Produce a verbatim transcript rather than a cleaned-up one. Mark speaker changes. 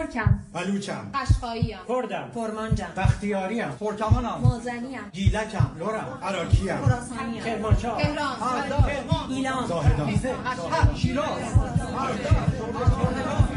Speaker 1: ترکم،
Speaker 2: بلوچم،
Speaker 1: قشقاییم،
Speaker 3: کردم،
Speaker 4: کرمانجم،
Speaker 2: بختیاریم،
Speaker 5: ترکمانم،
Speaker 1: مازنیم،
Speaker 2: گیلکم، لورم، عراکیم،
Speaker 4: خراسانیم،
Speaker 3: کرمانشاه،
Speaker 1: تهران،
Speaker 4: ایلان،
Speaker 2: زاهدان،
Speaker 5: شیراز،